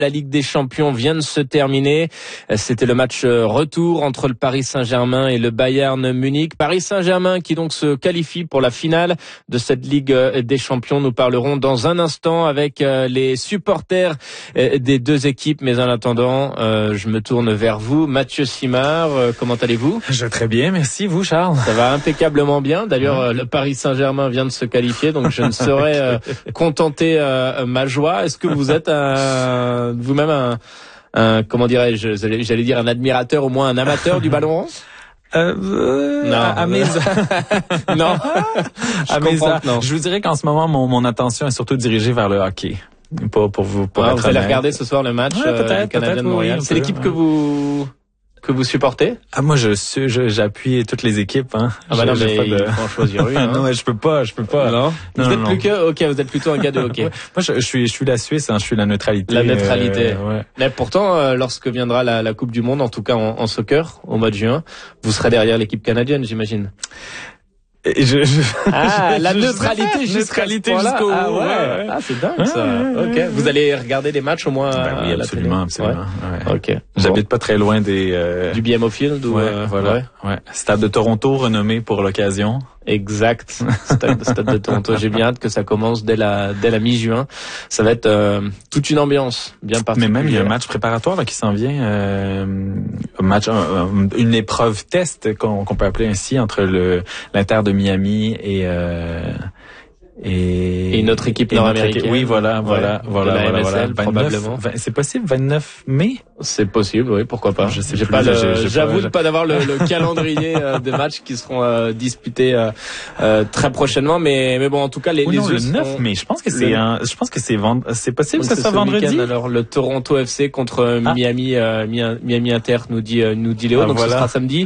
La Ligue des Champions vient de se terminer. C'était le match retour entre le Paris Saint-Germain et le Bayern Munich. Paris Saint-Germain qui donc se qualifie pour la finale de cette Ligue des Champions. Nous parlerons dans un instant avec les supporters des deux équipes. Mais en attendant, je me tourne vers vous. Mathieu Simard, comment allez-vous? Je vais très bien, merci. Vous, Charles? Ça va impeccablement bien. D'ailleurs, le Paris Saint-Germain vient de se qualifier, donc je ne saurais contenter ma joie. Est-ce que vous êtes vous-même un comment dirais-je, j'allais dire un admirateur, au moins un amateur du ballon rond? Non, à mes non, à mes non. Je vous dirais qu'en ce moment mon attention est surtout dirigée vers le hockey. Pour vous vous allez regarder ce soir le match Canadien de Montréal. Oui, c'est l'équipe que vous supportez? Ah, moi, j'appuie toutes les équipes, hein. Ah, bah non, mais il faut en choisir une, hein. Non, ouais, je peux pas. Non. Vous êtes plutôt un gars de hockey. Ouais. Moi, je suis la Suisse, hein. Je suis la neutralité. La neutralité. Ouais. Mais pourtant, lorsque viendra la Coupe du Monde, en tout cas en soccer, au mois de juin, vous serez derrière l'équipe canadienne, j'imagine. La neutralité jusqu'au bout. Ah ouais. Ah, c'est dingue ça. Ok. Vous allez regarder les matchs au moins oui, à la télé. absolument. Ouais. Ok. J'habite pas très loin du BMO Field ou voilà. Ouais. Stade de Toronto renommé pour l'occasion. Exact. Stade de Toronto. J'ai bien hâte que ça commence dès la mi-juin. Ça va être toute une ambiance bien particulière. Mais même il y a un match préparatoire là qui s'en vient, une épreuve test qu'on peut appeler ainsi entre l'Inter de Miami et une autre équipe nord-américaine. Oui, voilà. La MSL, probablement. C'est possible, 29 mai? C'est possible, oui, pourquoi pas. Je sais J'ai plus, pas j'avoue de pas d'avoir le calendrier des matchs qui seront disputés très prochainement, mais bon, en tout cas, le 9 mai, je pense que c'est possible que ça soit vendredi. Week-end, alors le Toronto FC contre Miami Inter nous dit Léo, donc voilà. Ce sera samedi.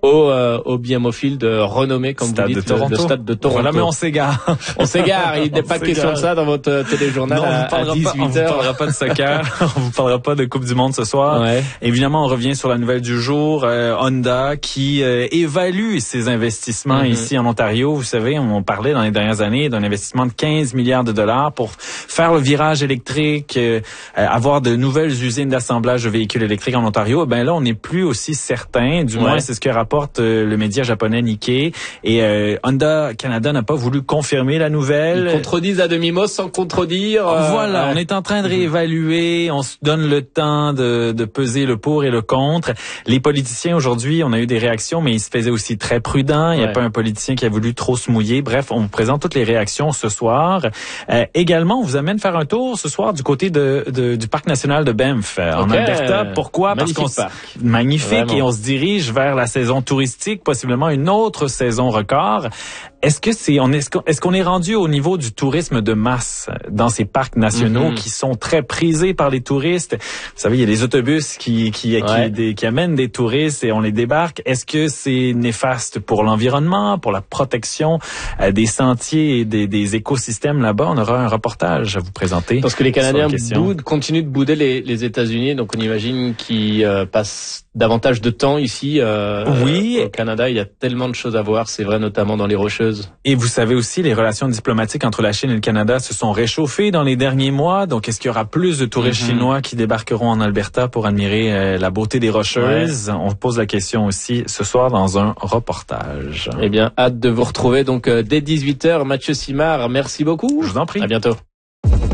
Au BMO Field renommé, comme vous dites, le stade de Toronto. Voilà, mais on s'égare. Il n'est pas question de ça dans votre téléjournal à 18h. On vous parlera pas de soccer. On vous parlera pas de Coupe du Monde ce soir. Ouais. Évidemment, on revient sur la nouvelle du jour. Honda qui évalue ses investissements ici en Ontario. Vous savez, on parlait dans les dernières années d'un investissement de 15 milliards de dollars pour faire le virage électrique, avoir de nouvelles usines d'assemblage de véhicules électriques en Ontario. Ben là, on n'est plus aussi certain. Du moins, c'est ce que rapporte le média japonais Nikkei, et Honda Canada n'a pas voulu confirmer la nouvelle. Ils contredisent à demi-mot sans contredire. Voilà, on est en train de réévaluer, on se donne le temps de peser le pour et le contre. Les politiciens aujourd'hui, on a eu des réactions, mais ils se faisaient aussi très prudents. Il n'y a pas un politicien qui a voulu trop se mouiller. Bref, on vous présente toutes les réactions ce soir. Également, on vous amène faire un tour ce soir du côté du parc national de Banff en Alberta. Pourquoi? Parce qu'on magnifique. Vraiment. Et on se dirige vers la saison touristique, possiblement une autre saison record. Est-ce qu'on est rendu au niveau du tourisme de masse dans ces parcs nationaux qui sont très prisés par les touristes? Vous savez, il y a des autobus qui amènent des touristes et on les débarque. Est-ce que c'est néfaste pour l'environnement, pour la protection des sentiers et des écosystèmes là-bas? On aura un reportage à vous présenter. Parce que les Canadiens continuent de bouder les États-Unis, donc on imagine qu'ils passent davantage de temps ici. Au Canada, il y a tellement de choses à voir, c'est vrai, notamment dans les Rocheuses. Et vous savez aussi, les relations diplomatiques entre la Chine et le Canada se sont réchauffées dans les derniers mois. Donc, est-ce qu'il y aura plus de touristes chinois qui débarqueront en Alberta pour admirer la beauté des Rocheuses? On pose la question aussi ce soir dans un reportage. Eh bien, hâte de vous retrouver donc dès 18h. Mathieu Simard, merci beaucoup. Je vous en prie. À bientôt.